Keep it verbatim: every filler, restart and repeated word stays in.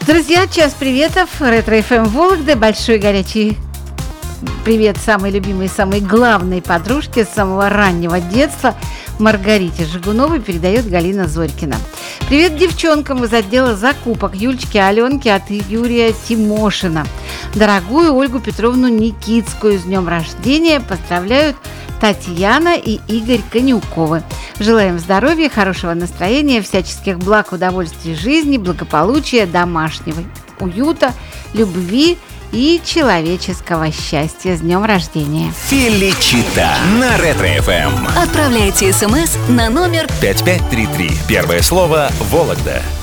Друзья, час приветов. Ретро-эф эм Вологда. Большой горячий привет самой любимой, самой главной подружке с самого раннего детства Маргарите Жигуновой передает Галина Зорькина. Привет девчонкам из отдела закупок Юлечке, Аленке от Юрия Тимошина. Дорогую Ольгу Петровну Никитскую с днем рождения поздравляют Татьяна и Игорь Конюковы. Желаем здоровья, хорошего настроения, всяческих благ, удовольствий жизни, благополучия, домашнего уюта, любви и человеческого счастья. С днем рождения! Феличита на Ретро-эф эм. Отправляйте смс на номер пять пять три три. Первое слово «Вологда».